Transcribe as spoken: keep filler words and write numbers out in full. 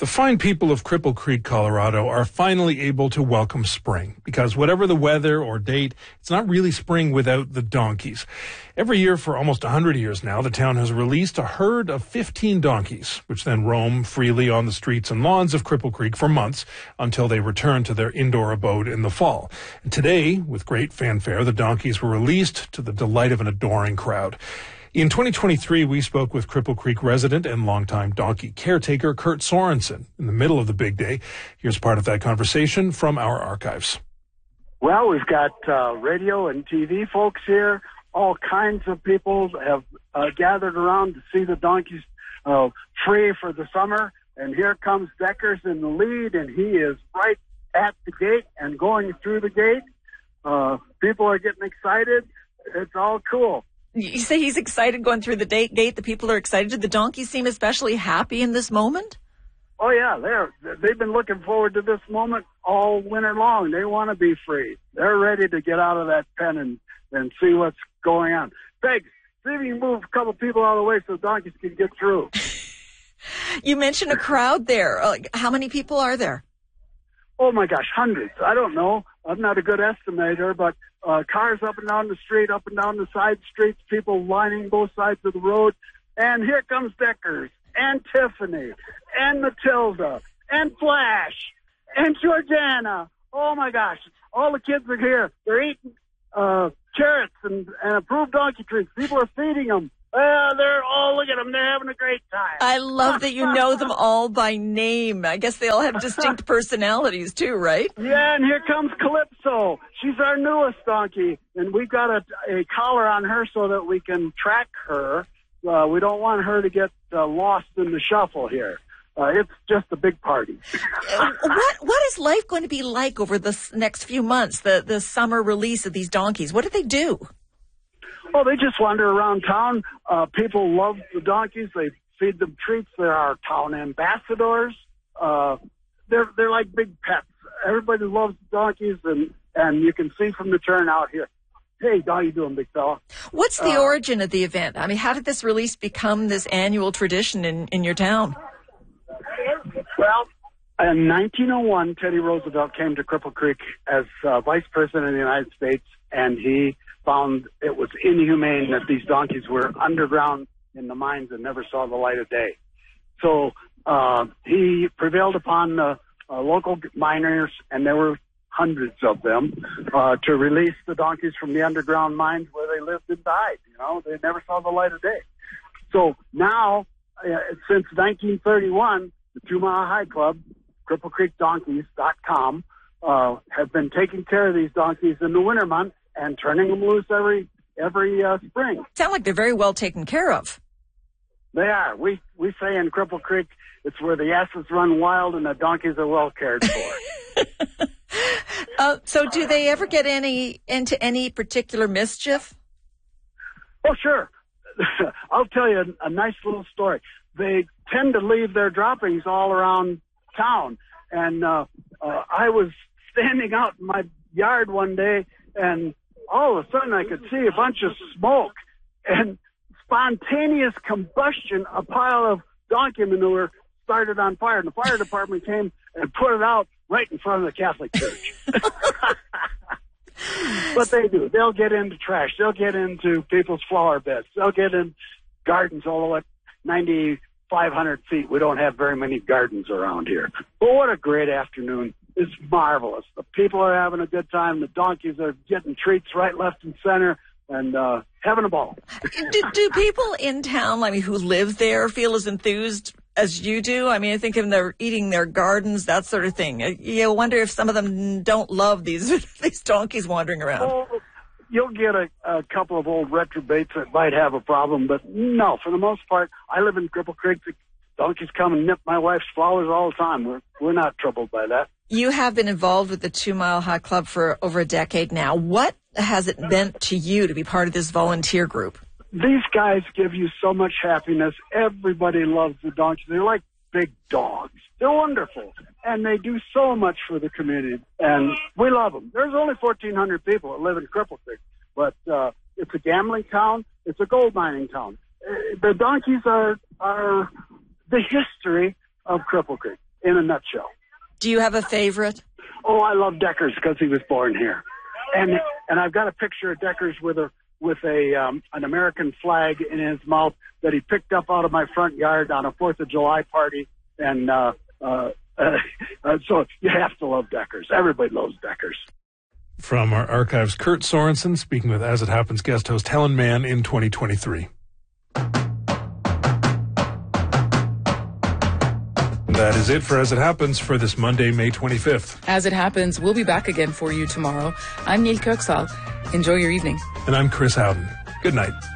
The fine people of Cripple Creek, Colorado are finally able to welcome spring because whatever the weather or date, it's not really spring without the donkeys. Every year for almost one hundred years now, the town has released a herd of fifteen donkeys, which then roam freely on the streets and lawns of Cripple Creek for months until they return to their indoor abode in the fall. And today, with great fanfare, the donkeys were released to the delight of an adoring crowd. In twenty twenty-three, we spoke with Cripple Creek resident and longtime donkey caretaker Kurt Sorensen in the middle of the big day. Here's part of that conversation from our archives. Well, we've got uh, radio and T V folks here. All kinds of people have uh, gathered around to see the donkeys uh, free for the summer. And here comes Deckers in the lead, and he is right at the gate and going through the gate. Uh, people are getting excited. It's all cool. You say he's excited going through the gate. The people are excited. Did the donkeys seem especially happy in this moment? Oh, yeah. They're, they've been looking forward to this moment all winter long. They want to be free. They're ready to get out of that pen and, and see what's going on. Peg, see if you can move a couple people out of the way so the donkeys can get through. You mentioned a crowd there. Uh, how many people are there? Oh, my gosh, hundreds. I don't know. I'm not a good estimator, but uh, cars up and down the street, up and down the side streets, people lining both sides of the road. And here comes Deckers, and Tiffany, and Matilda, and Flash, and Georgiana. Oh, my gosh. All the kids are here. They're eating uh, carrots and, and approved donkey treats. People are feeding them. Uh, they're all, look at them, they're having a great time. I love that you know them all by name. I guess they all have distinct personalities too, right? Yeah, and here comes Calypso. She's our newest donkey, and we've got a, a collar on her so that we can track her. Uh, we don't want her to get uh, lost in the shuffle here. Uh, it's just a big party. what What is life going to be like over the next few months, the, the summer release of these donkeys? What do they do? Well, they just wander around town. Uh, people love the donkeys. They feed them treats. They're our town ambassadors. Uh, they're they're like big pets. Everybody loves donkeys, and, and you can see from the turnout here. Hey, how you doing, big fella? What's the uh, origin of the event? I mean, how did this release become this annual tradition in, in your town? Well, in nineteen oh one, Teddy Roosevelt came to Cripple Creek as uh, Vice President of the United States, and he found it was inhumane that these donkeys were underground in the mines and never saw the light of day. So uh, he prevailed upon the uh, local miners, and there were hundreds of them, uh, to release the donkeys from the underground mines where they lived and died. You know, they never saw the light of day. So now, uh, since nineteen thirty-one, the Two Mile High Club, cripple creek donkeys dot com, uh, have been taking care of these donkeys in the winter months and turning them loose every every uh, spring. Sound like they're very well taken care of. They are. We we say in Cripple Creek, it's where the asses run wild and the donkeys are well cared for. uh, so, do they ever get any into any particular mischief? Oh, sure. I'll tell you a, a nice little story. They tend to leave their droppings all around town, and uh, uh, I was standing out in my yard one day, and all of a sudden I could see a bunch of smoke and spontaneous combustion. A pile of donkey manure started on fire, and the fire department came and put it out right in front of the Catholic Church. But they do. They'll get into trash. They'll get into people's flower beds. They'll get in gardens, although at ninety-five hundred feet, we don't have very many gardens around here. But what a great afternoon. It's marvelous. The people are having a good time. The donkeys are getting treats right, left, and center, and uh, having a ball. do, do people in town, I mean, who live there, feel as enthused as you do? I mean, I think of them, they're eating their gardens, that sort of thing. You wonder if some of them don't love these these donkeys wandering around. Well, you'll get a, a couple of old retrobates that might have a problem, but no, for the most part, I live in Cripple Creek. The donkeys come and nip my wife's flowers all the time. We're, we're not troubled by that. You have been involved with the Two Mile High Club for over a decade now. What has it meant to you to be part of this volunteer group? These guys give you so much happiness. Everybody loves the donkeys. They're like big dogs. They're wonderful. And they do so much for the community. And we love them. There's only fourteen hundred people that live in Cripple Creek. But uh, it's a gambling town. It's a gold mining town. Uh, the donkeys are, are the history of Cripple Creek. in a nutshell. Do you have a favorite? Oh, I love Deckers because he was born here. And and I've got a picture of Deckers with a with a um, an American flag in his mouth that he picked up out of my front yard on a Fourth of July party. And uh, uh, uh, so you have to love Deckers. Everybody loves Deckers. From our archives, Kurt Sorensen speaking with As It Happens guest host Helen Mann in twenty twenty-three. That is it for As It Happens for this Monday, May twenty-fifth. As It Happens, we'll be back again for you tomorrow. I'm Neil Kirksall. Enjoy your evening. And I'm Chris Howden. Good night.